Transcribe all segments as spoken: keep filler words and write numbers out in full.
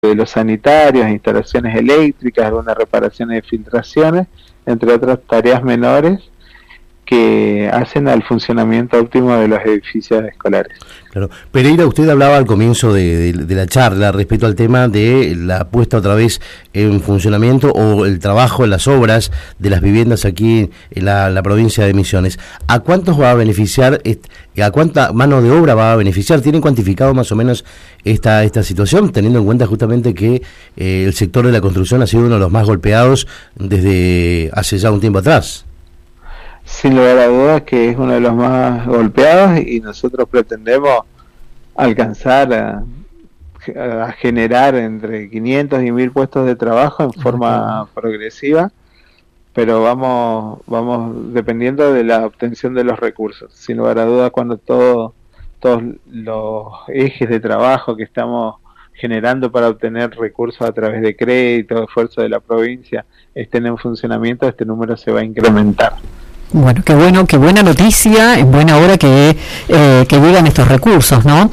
de los sanitarios, instalaciones eléctricas, algunas reparaciones de filtraciones, entre otras tareas menores que hacen al funcionamiento óptimo de los edificios escolares. Claro. Pereira, usted hablaba al comienzo de, de, de la charla respecto al tema de la puesta otra vez en funcionamiento o el trabajo en las obras de las viviendas aquí en la, la provincia de Misiones. ¿A cuántos va a beneficiar, a cuánta mano de obra va a beneficiar? ¿Tienen cuantificado más o menos esta, esta situación, teniendo en cuenta justamente que eh, el sector de la construcción ha sido uno de los más golpeados desde hace ya un tiempo atrás? Sin lugar a dudas que es uno de los más golpeados y nosotros pretendemos alcanzar a, a generar entre quinientos y mil puestos de trabajo en forma okay. progresiva, pero vamos vamos dependiendo de la obtención de los recursos. Sin lugar a dudas, cuando todo, todos los ejes de trabajo que estamos generando para obtener recursos a través de crédito, esfuerzo de la provincia, estén en funcionamiento, este número se va a incrementar. Bueno, qué bueno, qué buena noticia, en buena hora que, eh, que llegan estos recursos, ¿no?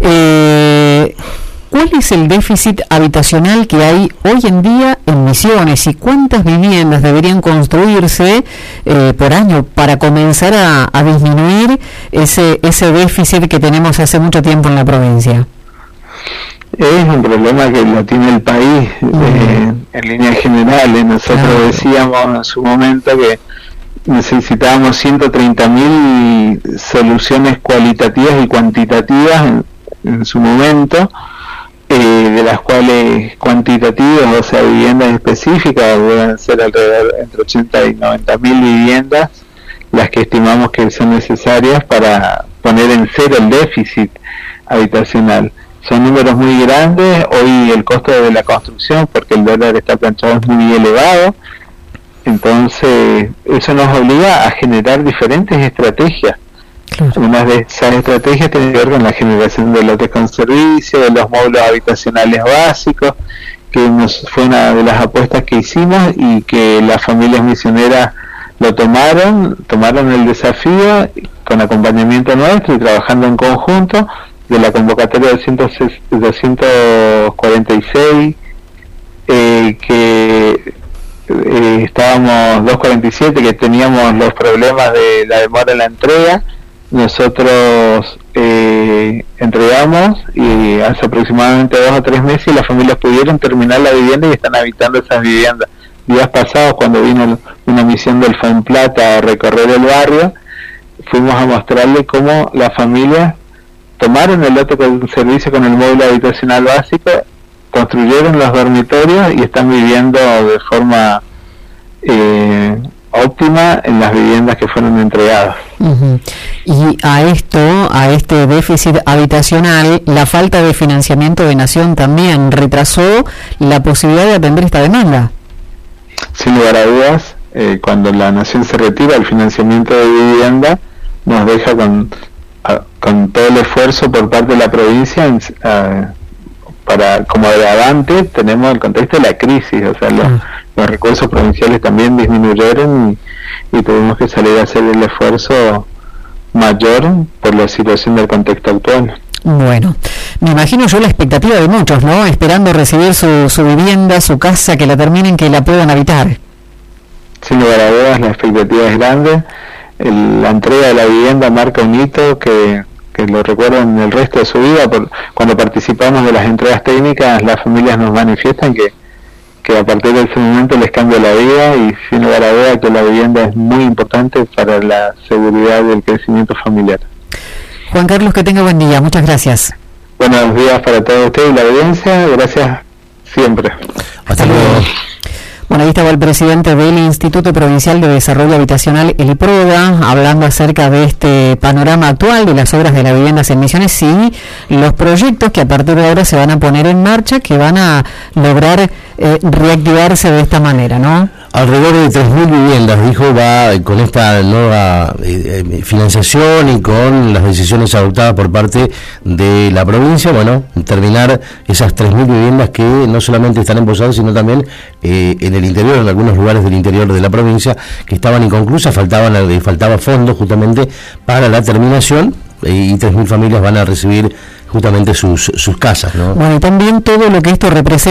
Eh, ¿Cuál es el déficit habitacional que hay hoy en día en Misiones y cuántas viviendas deberían construirse eh, por año para comenzar a, a disminuir ese, ese déficit que tenemos hace mucho tiempo en la provincia? Es un problema que lo tiene el país eh, en líneas generales. Nosotros ah. decíamos en su momento que necesitábamos ciento treinta mil soluciones cualitativas y cuantitativas en, en su momento, eh, de las cuales cuantitativas, o sea, viviendas específicas, deben ser alrededor entre ochenta y noventa mil viviendas las que estimamos que son necesarias para poner en cero el déficit habitacional. Son números muy grandes. Hoy el costo de la construcción, porque el dólar está planchado, es muy elevado. Entonces, eso nos obliga a generar diferentes estrategias. Claro. Una de esas estrategias tiene que ver con la generación de lotes con servicio, de los módulos habitacionales básicos, que nos, fue una de las apuestas que hicimos y que las familias misioneras lo tomaron, tomaron el desafío con acompañamiento nuestro y trabajando en conjunto de la convocatoria doscientos cuarenta y seis, eh, que Eh, estábamos doscientos cuarenta y siete, que teníamos los problemas de la demora en la entrega. Nosotros eh, entregamos y hace aproximadamente dos o tres meses las familias pudieron terminar la vivienda y están habitando esas viviendas. Días pasados, cuando vino una misión del FONPLATA a recorrer el barrio, fuimos a mostrarle cómo las familias tomaron el lote con servicio con el módulo habitacional básico, construyeron los dormitorios y están viviendo de forma eh, óptima en las viviendas que fueron entregadas. Uh-huh. Y a esto, a este déficit habitacional, la falta de financiamiento de Nación también retrasó la posibilidad de atender esta demanda. Sin lugar a dudas, eh, cuando la Nación se retira el financiamiento de vivienda, nos deja con, a, con todo el esfuerzo por parte de la provincia en, a, para, como agravante tenemos el contexto de la crisis, o sea, los, uh. los recursos provinciales también disminuyeron y, y tuvimos que salir a hacer el esfuerzo mayor por la situación del contexto actual. Bueno, me imagino yo la expectativa de muchos, ¿no? Esperando recibir su, su vivienda, su casa, que la terminen, que la puedan habitar. Sin lugar a dudas, la expectativa es grande. El, la entrega de la vivienda marca un hito que que lo recuerdan el resto de su vida. Por, cuando participamos de las entregas técnicas, las familias nos manifiestan que, que a partir de ese momento les cambia la vida y sin lugar a duda que la vivienda es muy importante para la seguridad y el crecimiento familiar. Juan Carlos, que tenga buen día, muchas gracias. Buenos días para todos ustedes y la audiencia, gracias siempre. Hasta luego. Bueno, ahí estaba el presidente del Instituto Provincial de Desarrollo Habitacional, el IPRODA, hablando acerca de este panorama actual de las obras de las viviendas en Misiones y los proyectos que a partir de ahora se van a poner en marcha, que van a lograr eh, reactivarse de esta manera, ¿no? Alrededor de tres mil viviendas, dijo, va con esta nueva eh, eh, financiación y con las decisiones adoptadas por parte de la provincia, bueno, terminar esas tres mil viviendas que no solamente están emposadas, sino también eh, en el interior, en algunos lugares del interior de la provincia, que estaban inconclusas, faltaban, faltaba fondos justamente para la terminación, y tres mil familias van a recibir justamente sus, sus casas, ¿no? Bueno, y también todo lo que esto representa